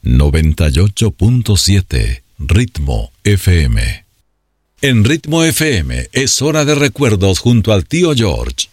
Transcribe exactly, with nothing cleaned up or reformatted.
noventa y ocho punto siete Ritmo F M. En Ritmo F M es hora de recuerdos junto al tío George.